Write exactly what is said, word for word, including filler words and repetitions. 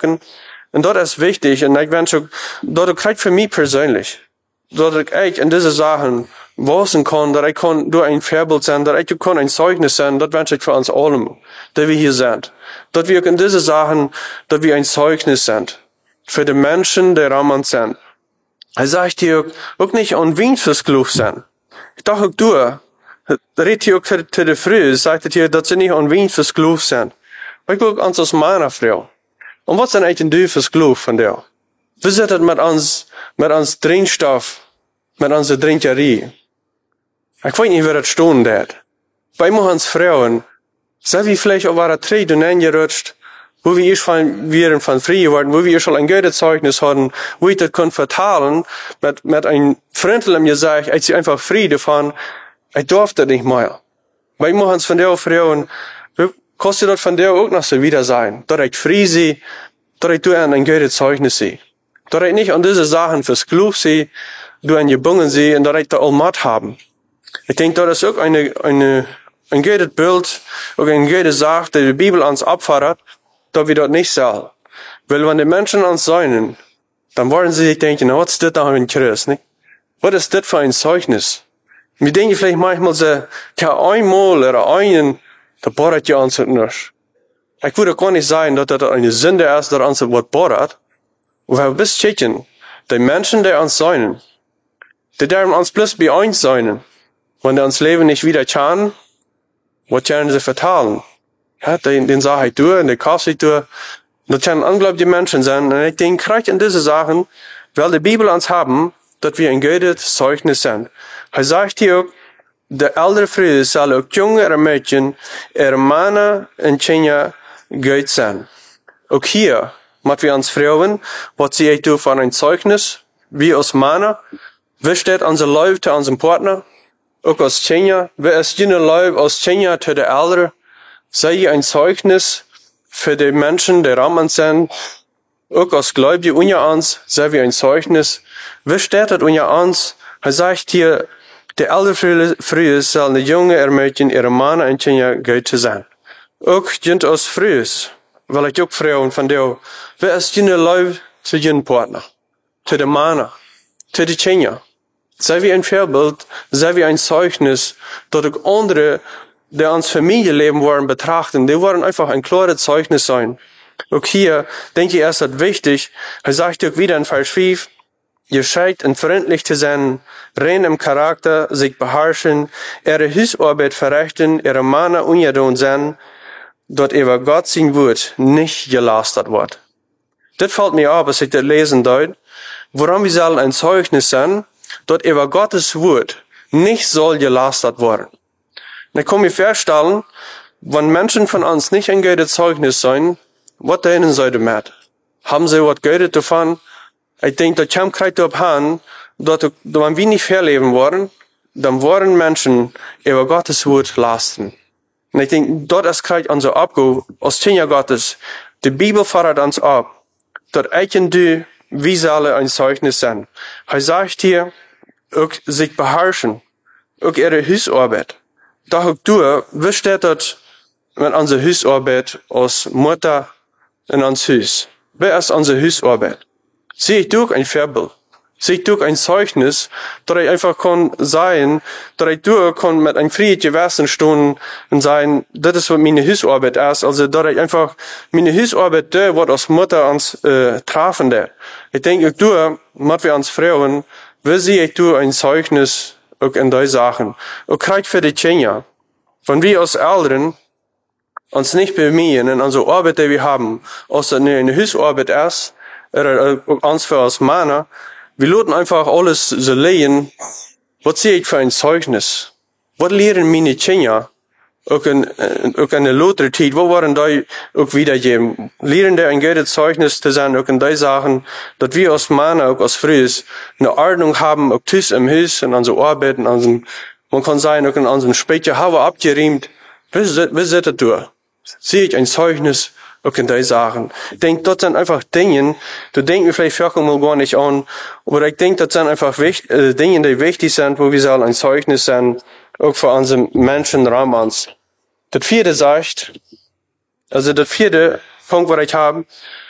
wirken. Und das ist wichtig. Und ich wünsche, dass kriegt für mich persönlich, dass ich echt in diese Sachen wissen kann, dass ich kann durch ein Vorbild sein, dass ich kann ein Zeugnis sein, das wünsche ich für uns allen, die wir hier sind. Dass wir in diese Sachen, dass wir ein Zeugnis sind. Für die Menschen, die um uns sind. Er sagt hier auch nicht an Wien fürs Glück sein. Ich dachte auch du, redet hier auch zu der Früh, sagt hier, dass sie nicht an Wien fürs Glück sind. Ich guck uns als meiner Frau. Und was sind eigentlich du fürs Glück von der? Wie sieht das mit uns, mit uns Trinkstoff, mit unserer Trinkerie? Ich weiß nicht, wie das stehen wird. Bei uns Frauen, sind wir vielleicht auf einer Tritt und eingerutscht, wo wir erst von, wir von frei geworden, wo wir schon ein gutes Zeugnis hatten, wo ich das kann vertalen, mit, mit einem Freund mir gesagt, als sie einfach frei davon, ich durfte nicht mehr. Bei uns von der Frauen, kostet das von der auch noch so wieder sein, dass ich frei sehe, dass ich du ein gutes Zeugnis sehe. Dass ich nicht an diese Sachen fürs Glück sehe, du ein gebunden sehe, und dass ich da Allmacht haben. Ich denke, das ist auch eine, eine, ein gutes Bild, auch eine gute Sache, die die Bibel uns abfordert, dass wir das nicht sagen. Weil wenn die Menschen uns sein, dann wollen sie sich denken, was ist das da für ein Christ, nicht? Was ist das für ein Zeugnis? Wir denken vielleicht manchmal so, ja, einmal oder einen, da bohrt ja uns nicht. Ich würde gar nicht sagen, dass das eine Sünde ist, dass uns was bohrt. Und wir bis checken, die Menschen, die uns sein, die dürfen uns bloß bei uns sein. Wenn die uns Leben nicht wieder kann, was können sie vertalen? Ja, den, den sage ich durch, den kaufe ich durch. Das können unglaubliche Menschen sein. Und ich denke, gerade in diese Sachen, weil die Bibel uns haben, dass wir ein gutes Zeugnis sind. Er sagt hier auch, der ältere Friede soll auch Junge oder Mädchen, ihre Männer und Kinder gut sein. Auch hier, mit wir uns fragen, was sie tun von ein Zeugnis, wie als Männer, wie steht unser Leib zu unserem Partner, auch als Kinder, wie ist jener Leib als Kinder zu der Ältere, sei ein Zeugnis für die Menschen, die Rahmen sind, auch als Gläubige unter uns, sei wie ein Zeugnis, wie steht das unter uns, er sagt hier, die ältere Frühe sollen die Junge ermädchen, ihre Männer und Kinder gut zu sein. Auch jent aus Frühes, weil ich auch Frauen von der, wer ist jener Leib zu jenem Partner, zu den Männer, zu den Kinder. Sei wie ein Vorbild, sei wie ein Zeugnis, dass auch andere, die ans Familienleben waren, betrachten, die wollen einfach ein klares Zeugnis sein. Auch hier, denke ich, ist das wichtig, er sagt auch wieder in Vers fünf, ihr scheint und freundlich zu sein, rein im Charakter, sich beherrschen, ihre Hausarbeit verrichten, ihre Männer ungedohnt sein, dort über Gott sein Wort nicht gelastet wird. Das fällt mir auf, als ich das lesen deut, woran wir sollen ein Zeugnis sein, dort über Gottes Wort nicht soll gelastet werden. Und ich kann mir vorstellen, wenn Menschen von uns nicht ein gutes Zeugnis sein, was denen sie damit? Haben sie was Gutes davon? Ich denke, das kommt gleich darauf an, dass, wenn wir nicht verleben wollen, dann wollen Menschen über Gottes Wort lasten. Und ich denke, dort ist gleich unser Abgabe als Kinder Gottes. Die Bibel fordert uns ab, dass ich und du, wie sollen ein Zeugnis sein. Er sagt hier, auch sich beherrschen, auch ihre Hausarbeit. Doch auch du, wie steht das mit unserer Hausarbeit als Mutter in uns Haus? Wer ist unsere Hausarbeit? Sehe ich durch ein Vorbild? Sehe ich durch ein Zeugnis, dass ich einfach kann sein, dass ich durch kann mit einem friedlichen Gewissen stehen und sein, das ist, was meine Hausarbeit ist. Also, dass ich einfach meine Hausarbeit, da, was als Mutter uns äh, treffen, da. Ich denke, ich durch, mit wir uns Frauen, wie sehe ich durch ein Zeugnis auch in die Sachen. Auch gerade für die Kinder. Wenn wir als Eltern uns nicht bemühen in unserer Arbeit, die wir haben, als das eine Hausarbeit ist, oder uns für als Männer, wir lassen einfach alles so lehen. Was sehe ich für ein Zeugnis? Was lehren meine Kinder? Auch in, auch in der Luther-Zeit, wo waren die auch wiedergeben? Lehren die ein gutes Zeugnis zu sein, auch in die Sachen, dass wir als Männer, auch als Frühes, eine Ordnung haben, auch Tisch im Haus, in unserer Arbeit, in unserem, man kann sagen, auch in unserem Spätjahr haben wir abgeriemt. Wie sieht das durch? Sehe ich ein Zeugnis, auch in die Sachen. Ich denke, das sind einfach Dinge, da denken wir vielleicht vielleicht mal gar nicht an, aber ich denke, das sind einfach wichtig, äh, Dinge, die wichtig sind, wo wir sollen ein Zeugnis sein, auch für unsere Menschen Rahmans. Das vierte sagt, also das vierte Punkt, was ich habe,